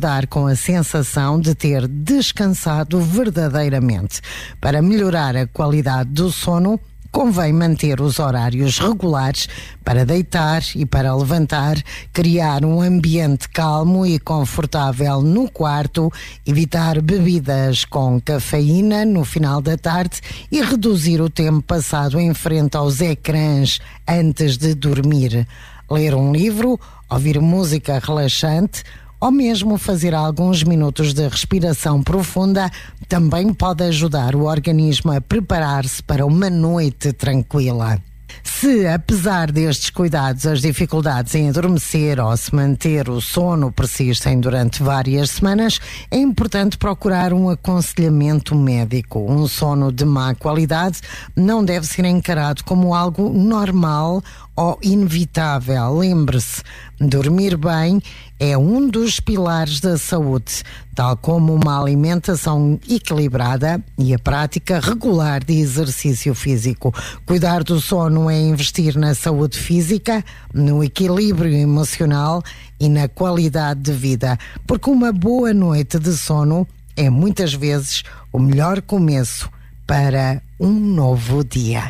acordar com a sensação de ter descansado verdadeiramente. Para melhorar a qualidade do sono, convém manter os horários regulares para deitar e para levantar, criar um ambiente calmo e confortável no quarto, evitar bebidas com cafeína no final da tarde e reduzir o tempo passado em frente aos ecrãs antes de dormir. Ler um livro, ouvir música relaxante ou mesmo fazer alguns minutos de respiração profunda também pode ajudar o organismo a preparar-se para uma noite tranquila. Se, apesar destes cuidados, as dificuldades em adormecer ou se manter o sono persistem durante várias semanas, é importante procurar um aconselhamento médico. Um sono de má qualidade não deve ser encarado como algo normal ou inevitável. Lembre-se, dormir bem é um dos pilares da saúde, tal como uma alimentação equilibrada e a prática regular de exercício físico. Cuidar do sono é investir na saúde física, no equilíbrio emocional e na qualidade de vida, porque uma boa noite de sono é muitas vezes o melhor começo para um novo dia.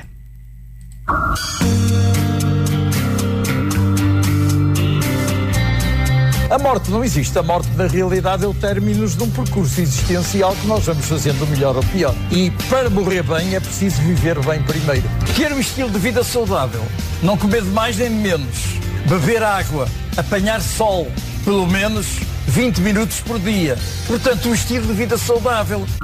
A morte não existe. A morte, na realidade, é o término de um percurso existencial que nós vamos fazendo o melhor ou pior. E para morrer bem é preciso viver bem primeiro. Ter um estilo de vida saudável. Não comer de mais nem de menos. Beber água. Apanhar sol. Pelo menos 20 minutos por dia. Portanto, um estilo de vida saudável.